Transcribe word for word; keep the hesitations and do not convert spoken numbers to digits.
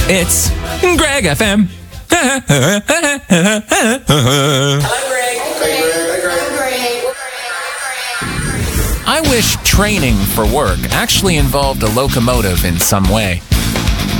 It's Greg F M. Hello, Greg. Hey, Greg. I wish training for work actually involved a locomotive in some way.